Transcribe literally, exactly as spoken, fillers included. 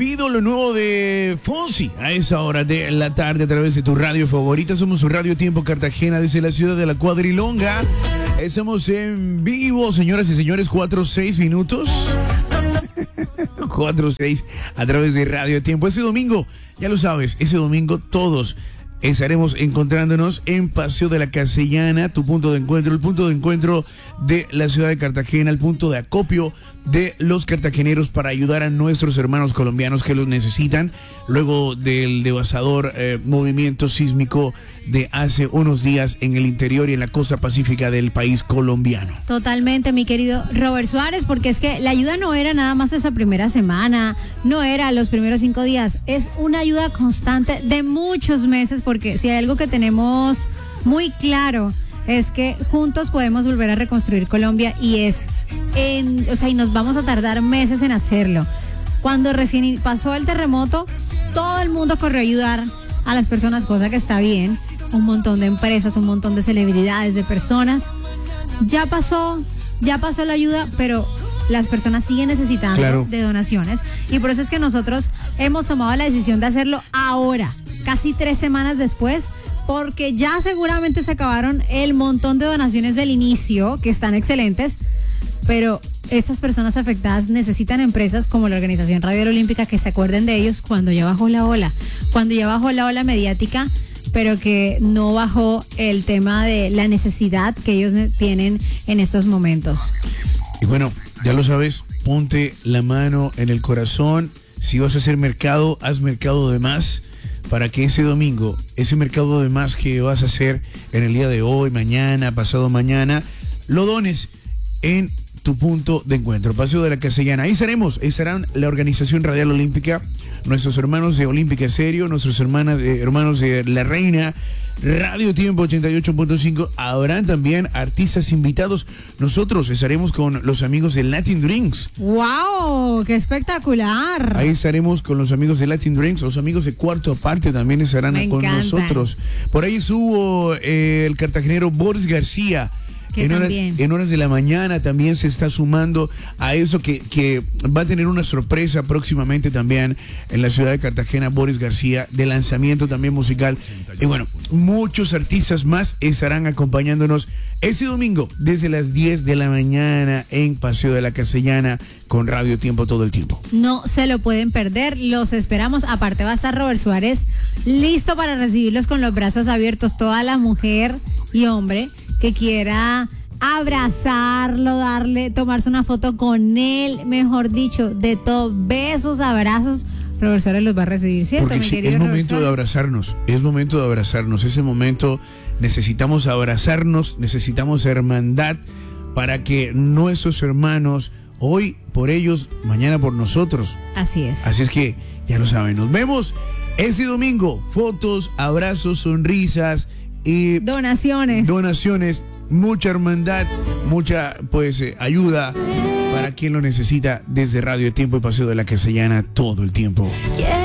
Pido lo nuevo de Fonsi a esa hora de la tarde a través de tu radio favorita. Somos su Radio Tiempo Cartagena desde la ciudad de la Cuadrilonga. Estamos en vivo, señoras y señores, cuatro seis minutos. cuatro seis a través de Radio Tiempo. Ese domingo, ya lo sabes, ese domingo todos estaremos encontrándonos en Paseo de la Castellana, tu punto de encuentro, el punto de encuentro de la ciudad de Cartagena, el punto de acopio de los cartageneros para ayudar a nuestros hermanos colombianos que los necesitan luego del devastador eh, movimiento sísmico de hace unos días en el interior y en la costa pacífica del país colombiano. Totalmente, mi querido Robert Suárez, porque es que la ayuda no era nada más esa primera semana, no era los primeros cinco días, es una ayuda constante de muchos meses, porque si hay algo que tenemos muy claro es que juntos podemos volver a reconstruir Colombia y es en, o sea, y nos vamos a tardar meses en hacerlo. Cuando recién pasó el terremoto, todo el mundo corrió a ayudar a las personas, cosa que está bien. Un montón de empresas, un montón de celebridades, de personas. Ya pasó, ya pasó la ayuda, pero las personas siguen necesitando claro. de donaciones. Y por eso es que nosotros hemos tomado la decisión de hacerlo ahora, casi tres semanas después, porque ya seguramente se acabaron el montón de donaciones del inicio, que están excelentes, pero estas personas afectadas necesitan empresas como la Organización Radial Olímpica que se acuerden de ellos cuando ya bajó la ola, cuando ya bajó la ola mediática, pero que no bajó el tema de la necesidad que ellos tienen en estos momentos. Y bueno, ya lo sabes, ponte la mano en el corazón. Si vas a hacer mercado, haz mercado de más para que ese domingo, ese mercado de más que vas a hacer en el día de hoy, mañana, pasado mañana, lo dones en tu punto de encuentro, Paseo de la Castellana. Ahí estaremos, ahí estarán la Organización Radial Olímpica, nuestros hermanos de Olímpica Serio, nuestros hermanos de, hermanos de La Reina, Radio Tiempo ochenta y ocho punto cinco. Habrán también artistas invitados. Nosotros estaremos con los amigos de Latin Drinks. ¡Wow! ¡Qué espectacular! Ahí estaremos con los amigos de Latin Drinks. Los amigos de Cuarto Aparte también estarán Me con encantan. nosotros. Por ahí estuvo eh, el cartagenero Boris García. En horas, en horas de la mañana también se está sumando a eso que, que va a tener una sorpresa próximamente también en la ciudad de Cartagena, Boris García, de lanzamiento también musical. Y bueno, muchos artistas más estarán acompañándonos ese domingo desde las diez de la mañana en Paseo de la Castellana con Radio Tiempo todo el tiempo. No se lo pueden perder, los esperamos. Aparte va a estar Robert Suárez listo para recibirlos con los brazos abiertos. Toda la mujer y hombre que quiera abrazarlo, darle, tomarse una foto con él, mejor dicho, de todo, besos, abrazos, Robert Suárez los va a recibir, ¿cierto? Porque mi sí, querido es Robert momento Suárez? de abrazarnos, es momento de abrazarnos, ese momento necesitamos abrazarnos, necesitamos hermandad para que nuestros hermanos, hoy por ellos, mañana por nosotros. Así es. Así es que, ya lo saben, nos vemos ese domingo, fotos, abrazos, sonrisas y donaciones. Donaciones, mucha hermandad, mucha pues eh, ayuda para quien lo necesita desde Radio Tiempo y Paseo de la Castellana todo el tiempo. Yeah.